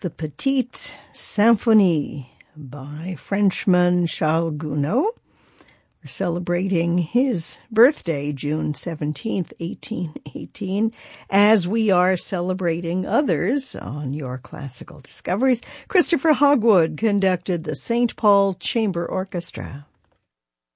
the Petite Symphonie by Frenchman Charles Gounod. We're celebrating his birthday, June 17th, 1818, as we are celebrating others on Your Classical Discoveries. Christopher Hogwood conducted the St. Paul Chamber Orchestra.